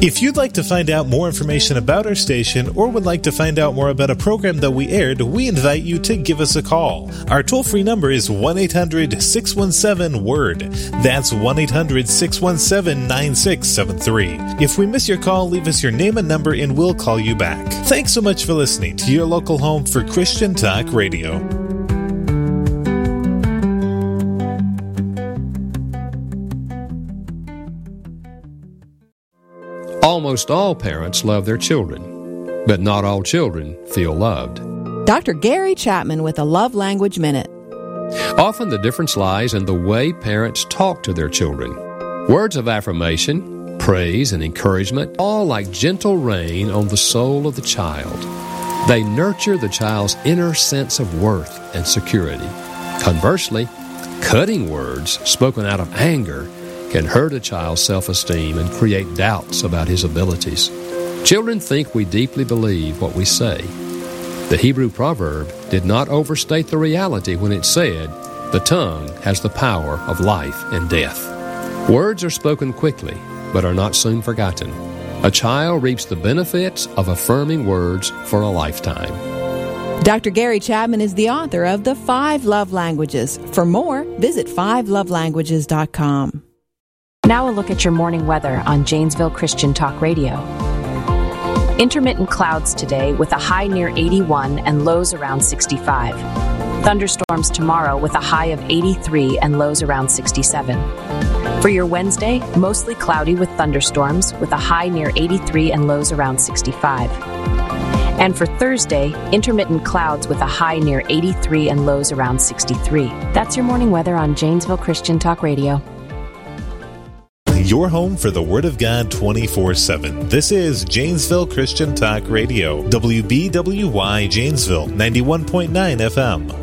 If you'd like to find out more information about our station or would like to find out more about a program that we aired, we invite you to give us a call. Our toll-free number is 1-800-617-WORD. That's 1-800-617-9673. If we miss your call, leave us your name and number and we'll call you back. Thanks so much for listening to your local home for Christian Talk Radio. Almost all parents love their children, but not all children feel loved. Dr. Gary Chapman with a Love Language Minute. Often the difference lies in the way parents talk to their children. Words of affirmation, praise, and encouragement all like gentle rain on the soul of the child. They nurture the child's inner sense of worth and security. Conversely, cutting words spoken out of anger can hurt a child's self-esteem and create doubts about his abilities. Children think we deeply believe what we say. The Hebrew proverb did not overstate the reality when it said, "The tongue has the power of life and death." Words are spoken quickly, but are not soon forgotten. A child reaps the benefits of affirming words for a lifetime. Dr. Gary Chapman is the author of The 5 Love Languages. For more, visit 5lovelanguages.com. Now a look at your morning weather on Janesville Christian Talk Radio. Intermittent clouds today with a high near 81 and lows around 65. Thunderstorms tomorrow with a high of 83 and lows around 67. For your Wednesday, mostly cloudy with thunderstorms with a high near 83 and lows around 65. And for Thursday, intermittent clouds with a high near 83 and lows around 63. That's your morning weather on Janesville Christian Talk Radio. Your home for the Word of God 24/7. This is Janesville Christian Talk Radio. WBWY Janesville, 91.9 FM.